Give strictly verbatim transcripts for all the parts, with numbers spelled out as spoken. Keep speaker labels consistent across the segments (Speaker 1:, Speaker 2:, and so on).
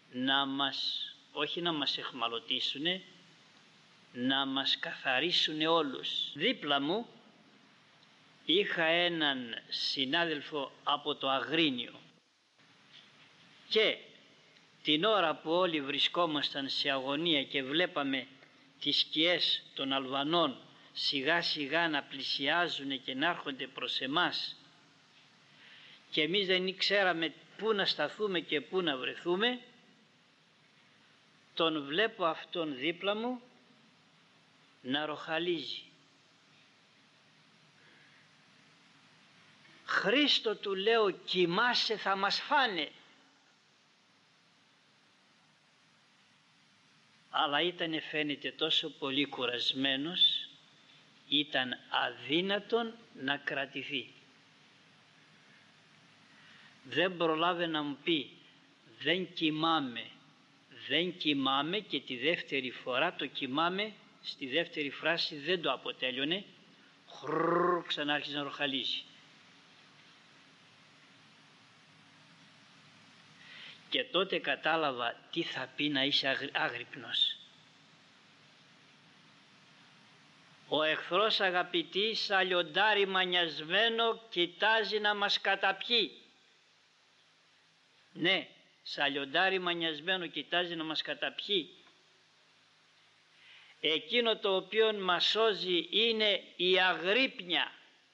Speaker 1: να μας, όχι να μας εχμαλωτίσουνε, να μας καθαρίσουνε όλους. Δίπλα μου είχα έναν συνάδελφο από το Αγρίνιο και την ώρα που όλοι βρισκόμασταν σε αγωνία και βλέπαμε τις σκιές των Αλβανών σιγά σιγά να πλησιάζουν και να έρχονται προς εμάς και εμείς δεν ξέραμε πού να σταθούμε και πού να βρεθούμε, τον βλέπω αυτόν δίπλα μου να ροχαλίζει. «Χρήστο», του λέω, «κοιμάσαι, θα μας φάνε». Αλλά ήταν, φαίνεται, τόσο πολύ κουρασμένος, ήταν αδύνατον να κρατηθεί. Δεν προλάβε να μου πει «δεν κοιμάμαι, δεν κοιμάμαι» και τη δεύτερη φορά το «κοιμάμαι» στη δεύτερη φράση δεν το αποτέλειωνε, χρρρρ, ξανά άρχισε να ροχαλίζει. Και τότε κατάλαβα τι θα πει να είσαι άγρυπνος. Ο εχθρός, αγαπητοί, σαν λιοντάρι μανιασμένο κοιτάζει να μας καταπιεί. Ναι, σαν λιοντάρι μανιασμένο κοιτάζει να μας καταπιεί. Εκείνο το οποίο μας σώζει είναι η αγρύπνια.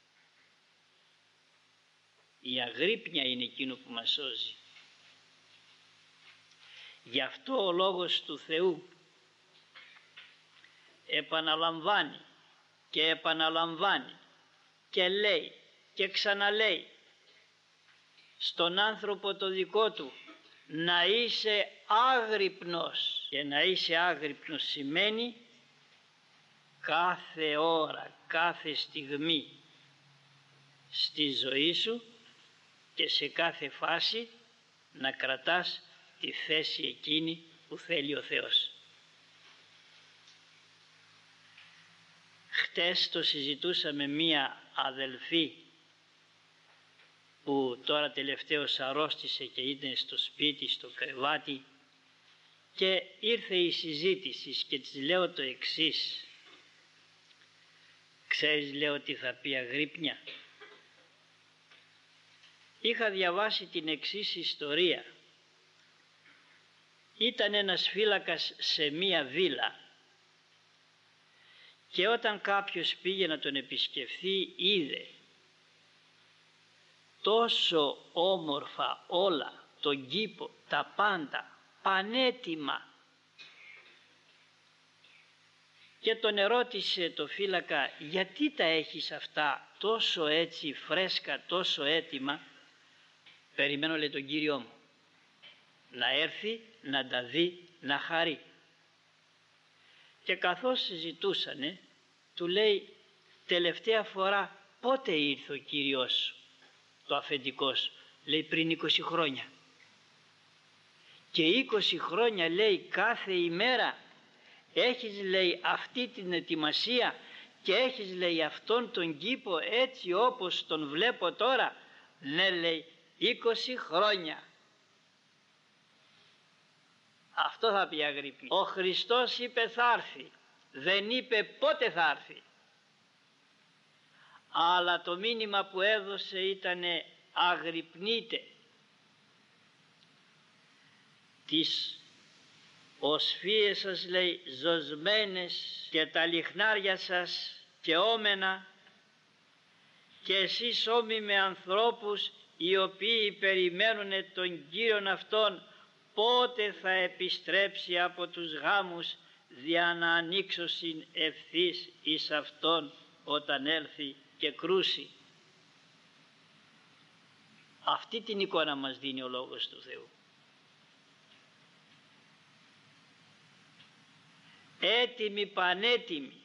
Speaker 1: Η αγρύπνια είναι εκείνο που μας σώζει. Γι' αυτό ο Λόγος του Θεού επαναλαμβάνει και επαναλαμβάνει και λέει και ξαναλέει στον άνθρωπο το δικό του να είσαι άγρυπνος. Και να είσαι άγρυπνος σημαίνει κάθε ώρα, κάθε στιγμή στη ζωή σου και σε κάθε φάση να κρατάς τη θέση εκείνη που θέλει ο Θεός. Χτες το συζητούσα με μία αδελφή που τώρα τελευταίως αρρώστησε και ήταν στο σπίτι, στο κρεβάτι, και ήρθε η συζήτηση και της λέω το εξής. Ξέρεις, λέω, τι θα πει αγρύπνια? Είχα διαβάσει την εξής ιστορία. Ήταν ένας φύλακας σε μία βίλα και όταν κάποιος πήγε να τον επισκεφθεί είδε τόσο όμορφα όλα, τον κήπο, τα πάντα, πανέτοιμα, και τον ερώτησε το φύλακα γιατί τα έχεις αυτά τόσο έτσι φρέσκα, τόσο έτοιμα? Περιμένω, λέει, τον Κύριό μου να έρθει να τα δει, να χαρεί. Και καθώς συζητούσανε του λέει τελευταία φορά πότε ήρθε ο Κύριος σου, το αφεντικό σου? Λέει πριν είκοσι χρόνια. Και είκοσι χρόνια, λέει, κάθε ημέρα έχεις, λέει, αυτή την ετοιμασία και έχεις, λέει, αυτόν τον κήπο έτσι όπως τον βλέπω τώρα? Ναι, λέει, είκοσι χρόνια. Αυτό θα πει αγρύπνη. Ο Χριστός είπε θα έρθει, δεν είπε πότε θα έρθει. Αλλά το μήνυμα που έδωσε ήτανε αγρυπνείτε. Τις οσφίες σας, λέει, ζωσμένες και τα λιχνάρια σας και όμενα, και εσείς όμοι με ανθρώπους οι οποίοι περιμένουν τον Κύριον αυτόν πότε θα επιστρέψει από τους γάμους δια να ανοίξωσιν ευθύς εις αυτόν όταν έλθει και κρούσει. Αυτή την εικόνα μας δίνει ο Λόγος του Θεού. Έτοιμοι, πανέτοιμοι.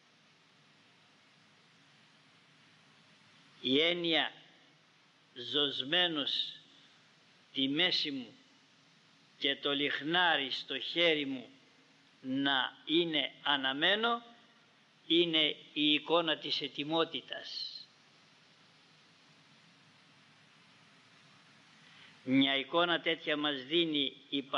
Speaker 1: Η έννοια ζωσμένος τη μέση μου και το λιχνάρι στο χέρι μου να είναι αναμένο είναι η εικόνα της ετοιμότητας. Μια εικόνα τέτοια μας δίνει η